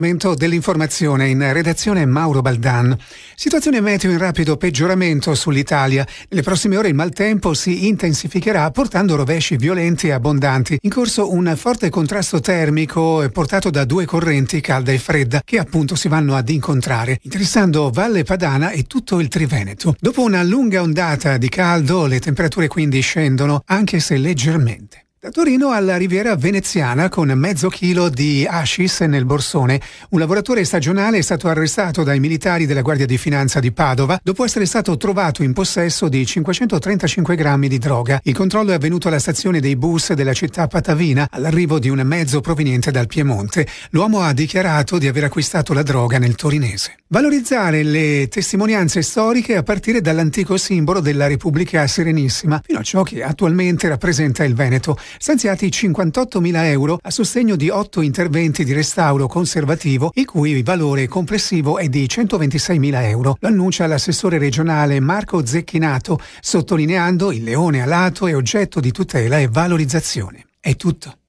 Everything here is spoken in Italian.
Momento dell'informazione, in redazione Mauro Baldan. Situazione meteo in rapido peggioramento sull'Italia. Nelle prossime ore il maltempo si intensificherà portando rovesci violenti e abbondanti. In corso un forte contrasto termico portato da due correnti calda e fredda che appunto si vanno ad incontrare, interessando Valle Padana e tutto il Triveneto. Dopo una lunga ondata di caldo le temperature quindi scendono, anche se leggermente. Da Torino alla Riviera Veneziana con mezzo chilo di hashish nel borsone. Un lavoratore stagionale è stato arrestato dai militari della Guardia di Finanza di Padova dopo essere stato trovato in possesso di 535 grammi di droga. Il controllo è avvenuto alla stazione dei bus della città patavina all'arrivo di un mezzo proveniente dal Piemonte. L'uomo ha dichiarato di aver acquistato la droga nel torinese. Valorizzare le testimonianze storiche a partire dall'antico simbolo della Repubblica Serenissima fino a ciò che attualmente rappresenta il Veneto. Stanziati 58.000 euro a sostegno di 8 interventi di restauro conservativo, il cui valore complessivo è di 126.000 euro. Lo annuncia l'assessore regionale Marco Zecchinato, sottolineando il leone alato è oggetto di tutela e valorizzazione. È tutto.